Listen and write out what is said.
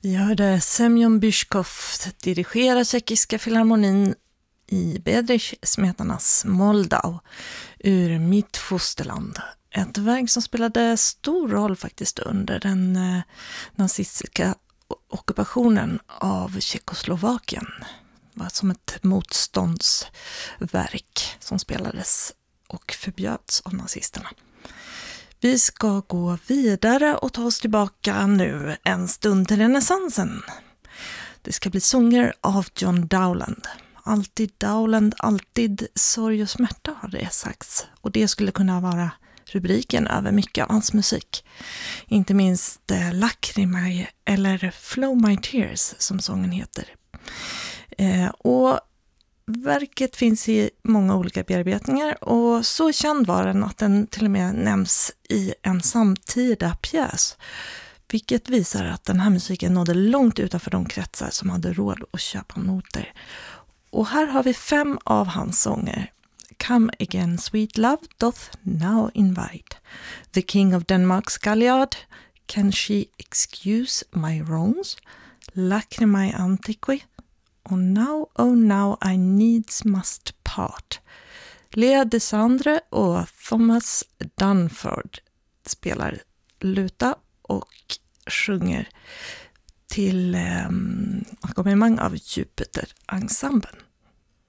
Vi hörde Semyon Bychkov dirigera Tjeckiska filharmonin i Bedřich Smetanas Moldau ur Mitt fosterland. Ett verk som spelade stor roll faktiskt under den nazistiska ockupationen av Tjeckoslovakien. Det var som ett motståndsverk som spelades och förbjöds av nazisterna. Vi ska gå vidare och ta oss tillbaka nu en stund till renässansen. Det ska bli sånger av John Dowland. Alltid Dowland, alltid sorg och smärta har det sagts. Och det skulle kunna vara rubriken över mycket av hans musik. Inte minst Lacrimae eller Flow My Tears som sången heter. Och verket finns i många olika bearbetningar och så känd var den att den till och med nämns i en samtida pjäs. Vilket visar att den här musiken nådde långt utanför de kretsar som hade råd att köpa noter. Och här har vi 5 av hans sånger. Come Again Sweet Love doth now invite. The King of Denmark's Galliard. Can she excuse my wrongs? Lacrimae Antiqui. Och Now, oh now, I needs must part. Lea Desandre och Thomas Dunford spelar luta och sjunger till ackompanjemang av Jupiter-ensemblen.